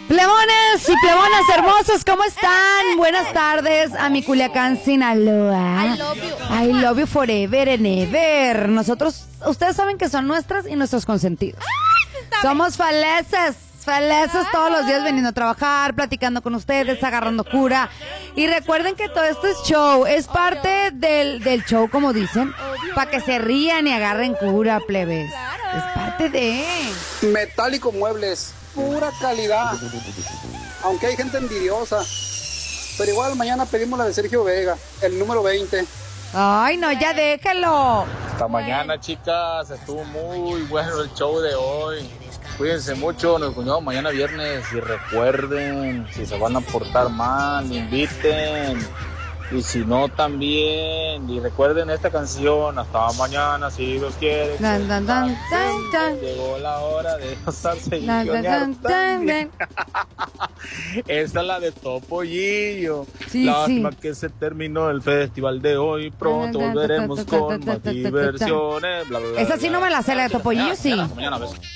Plemones y plemonas hermosos, ¿cómo están? Buenas tardes a mi Culiacán, Sinaloa. I love you. I love you forever and ever. Nosotros, ustedes saben que son nuestras y nuestros consentidos. Somos faleces todos los días veniendo a trabajar, platicando con ustedes, agarrando cura. Y recuerden que todo esto es show, es parte del show, como dicen, para que se rían y agarren cura, plebes. Es parte de... Metálico Muebles, pura calidad. Aunque hay gente envidiosa. Pero igual mañana pedimos la de Sergio Vega, el número 20. Ay, no, ya déjalo. Hasta mañana, chicas. Estuvo muy bueno el show de hoy. Cuídense mucho, nos vemos mañana viernes. Y recuerden, si se van a portar mal, inviten. Y si no, también. Y recuerden esta canción, hasta mañana, si Dios quiere. Dan, dan, dan, dan, dan. Llegó la hora de gozarse y Dan, dan, soñar dan, también. dan. Esta es la de Topollillo. Sí, Lástima sí. que se terminó el festival de hoy. Pronto volveremos con más diversiones. Bla, bla, bla, Esa sí no me la sé, la de Topollillo, sí. Mañana, besos.